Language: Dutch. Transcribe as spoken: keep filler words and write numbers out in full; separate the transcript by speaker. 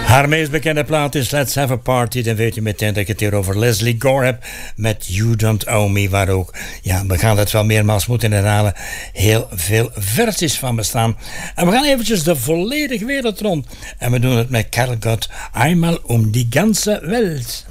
Speaker 1: Haar meest bekende plaat is Let's Have a Party. Dan weet je meteen dat ik het hier over Leslie Gore heb met You Don't Owe Me, waar ook, ja, we gaan het wel meermaals moeten herhalen, heel veel versies van bestaan. En we gaan eventjes de volledige wereld rond. En we doen het met Karel Gott, Einmal um die ganze Welt.